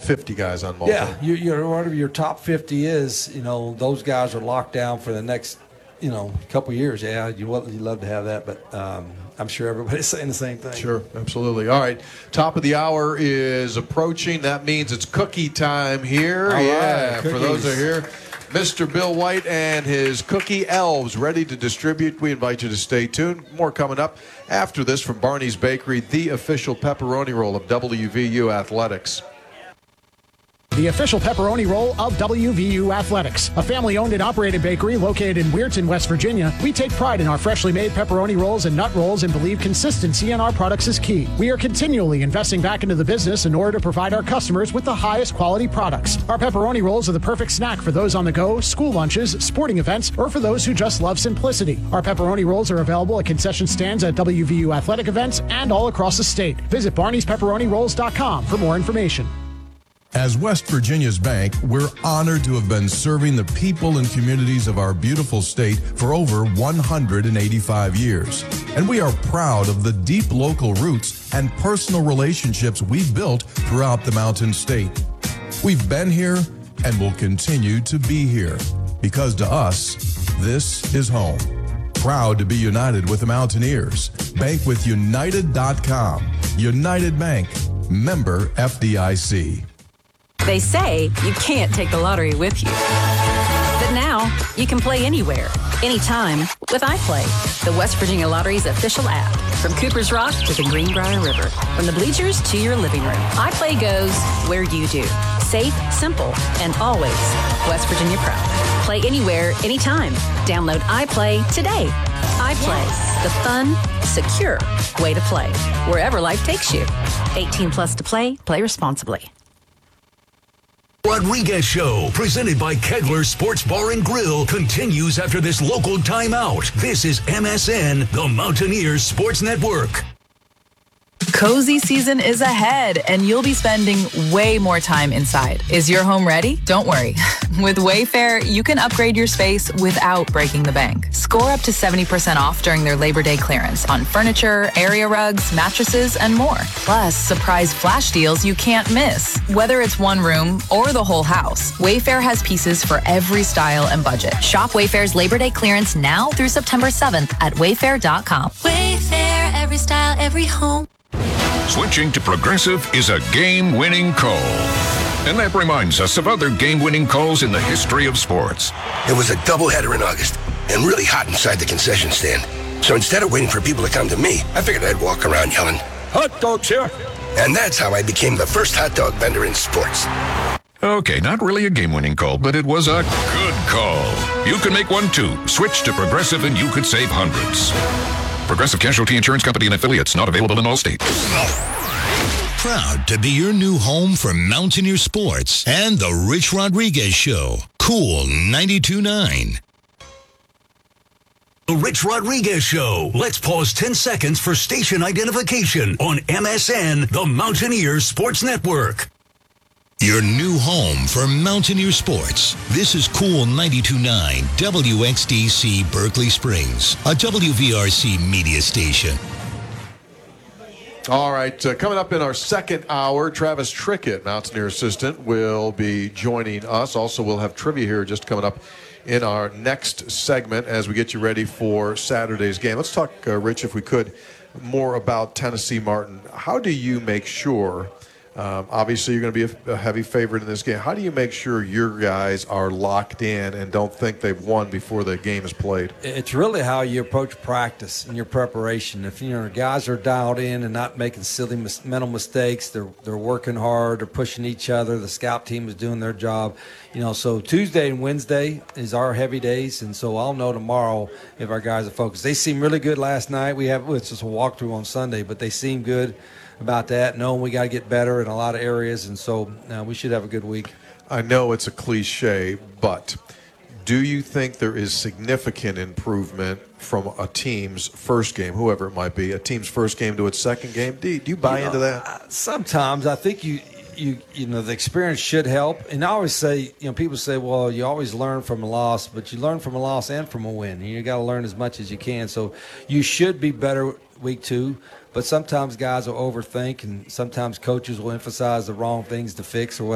50 guys on multi. Yeah, whatever your top 50 is, those guys are locked down for the next, couple years. Yeah, you'd love to have that, but I'm sure everybody's saying the same thing. Sure, absolutely. All right, top of the hour is approaching. That means it's cookie time here. All yeah, right, for those who are here. Mr. Bill White and his cookie elves ready to distribute. We invite you to stay tuned. More coming up after this from Barney's Bakery, the official pepperoni roll of WVU Athletics. The official pepperoni roll of WVU Athletics, a family-owned and operated bakery located in Weirton, West Virginia. We take pride in our freshly made pepperoni rolls and nut rolls and believe consistency in our products is key. We are continually investing back into the business in order to provide our customers with the highest quality products. Our pepperoni rolls are the perfect snack for those on the go, school lunches, sporting events, or for those who just love simplicity. Our pepperoni rolls are available at concession stands at WVU athletic events and all across the state. Visit Barney'sPepperoniRolls.com for more information. As West Virginia's bank, we're honored to have been serving the people and communities of our beautiful state for over 185 years. And we are proud of the deep local roots and personal relationships we've built throughout the Mountain State. We've been here and will continue to be here because to us, this is home. Proud to be united with the Mountaineers. Bank with United.com. United Bank. Member FDIC. They say you can't take the lottery with you. But now, you can play anywhere, anytime with iPlay, the West Virginia Lottery's official app. From Cooper's Rock to the Greenbrier River, from the bleachers to your living room, iPlay goes where you do. Safe, simple, and always West Virginia proud. Play anywhere, anytime. Download iPlay today. iPlay, the fun, secure way to play, wherever life takes you. 18 plus to play responsibly. Rodriguez Show, presented by Kegler Sports Bar and Grill, continues after this local timeout. This is MSN, the Mountaineers Sports Network. Cozy season is ahead, and you'll be spending way more time inside. Is your home ready? Don't worry. With Wayfair, you can upgrade your space without breaking the bank. Score up to 70% off during their Labor Day clearance on furniture, area rugs, mattresses, and more. Plus, surprise flash deals you can't miss. Whether it's one room or the whole house, Wayfair has pieces for every style and budget. Shop Wayfair's Labor Day clearance now through September 7th at wayfair.com. Wayfair, every style, every home. Switching to Progressive is a game-winning call. And that reminds us of other game-winning calls in the history of sports. It was a doubleheader in August and really hot inside the concession stand. So instead of waiting for people to come to me, I figured I'd walk around yelling, "Hot dogs here!" And that's how I became the first hot dog vendor in sports. Okay, not really a game-winning call, but it was a good call. You can make one too. Switch to Progressive and you could save hundreds. Progressive Casualty Insurance Company and affiliates, not available in all states. Proud to be your new home for Mountaineer Sports and the Rich Rodriguez Show. Cool 92.9. The Rich Rodriguez Show. Let's pause 10 seconds for station identification on MSN, the Mountaineer Sports Network. Your new home for Mountaineer Sports. This is Cool 92.9 WXDC Berkeley Springs, a WVRC media station. All right, coming up in our second hour, Travis Trickett, Mountaineer assistant, will be joining us. Also, we'll have trivia here just coming up in our next segment as we get you ready for Saturday's game. Let's talk, Rich, if we could, more about Tennessee Martin. How do you make sure... obviously, you're going to be a heavy favorite in this game. How do you make sure your guys are locked in and don't think they've won before the game is played? It's really how you approach practice and your preparation. If guys are dialed in and not making silly mental mistakes, they're working hard, they're pushing each other. The scout team is doing their job. So Tuesday and Wednesday is our heavy days, and so I'll know tomorrow if our guys are focused. They seem really good last night. It's just a walkthrough on Sunday, but they seem good about that, knowing we got to get better in a lot of areas, and so we should have a good week. I know it's a cliche, but do you think there is significant improvement from a team's first game, whoever it might be, a team's first game to its second game? Do you buy into that? Sometimes I think the experience should help. And I always say, people say, well, you always learn from a loss, but you learn from a loss and from a win. You got to learn as much as you can. So you should be better week 2. But sometimes guys will overthink, and sometimes coaches will emphasize the wrong things to fix or whatever.